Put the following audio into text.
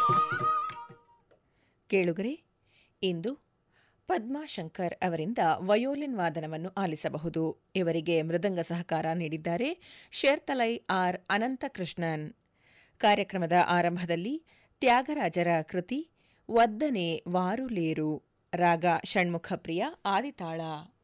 ಕೇಳುಗರೆ, ಇಂದು ಪದ್ಮಾಶಂಕರ್ ಅವರಿಂದ ವಯೋಲಿನ್ ವಾದನವನ್ನು ಆಲಿಸಬಹುದು. ಇವರಿಗೆ ಮೃದಂಗ ಸಹಕಾರ ನೀಡಿದ್ದಾರೆ ಶೇರ್ತಲೈ ಆರ್ ಅನಂತಕೃಷ್ಣನ್. ಕಾರ್ಯಕ್ರಮದ ಆರಂಭದಲ್ಲಿ ತ್ಯಾಗರಾಜರ ಕೃತಿ ಒದ್ದನೆ ವಾರುಲೇರು, ರಾಗ ಷಣ್ಮುಖಪ್ರಿಯ, ಆದಿತಾಳ.